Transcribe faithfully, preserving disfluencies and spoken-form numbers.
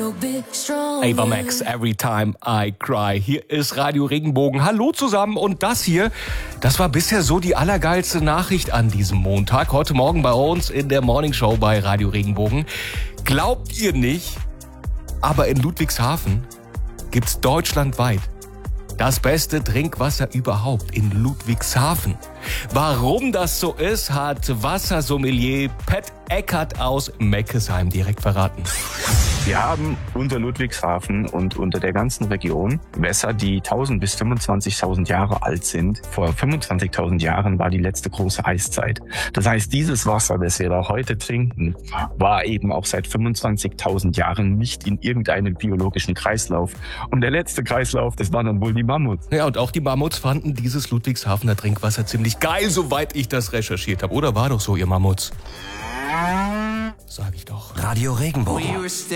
Ava Max, Every Time I Cry. Hier ist Radio Regenbogen. Hallo zusammen und das hier, das war bisher so die allergeilste Nachricht an diesem Montag. Heute Morgen bei uns in der Morningshow bei Radio Regenbogen. Glaubt ihr nicht, aber in Ludwigshafen gibt's deutschlandweit das beste Trinkwasser überhaupt in Ludwigshafen. Warum das so ist, hat Wassersommelier Pat Eckert aus Meckesheim direkt verraten. Wir haben unter Ludwigshafen und unter der ganzen Region Wässer, die tausend bis fünfundzwanzigtausend Jahre alt sind. Vor fünfundzwanzigtausend Jahren war die letzte große Eiszeit. Das heißt, dieses Wasser, das wir da heute trinken, war eben auch seit fünfundzwanzigtausend Jahren nicht in irgendeinem biologischen Kreislauf. Und der letzte Kreislauf, das waren dann wohl die Mammuts. Ja, und auch die Mammuts fanden dieses Ludwigshafener Trinkwasser ziemlich geil, soweit ich das recherchiert habe. Oder war doch so, ihr Mammuts? Sag ich doch. Radio Regenbogen.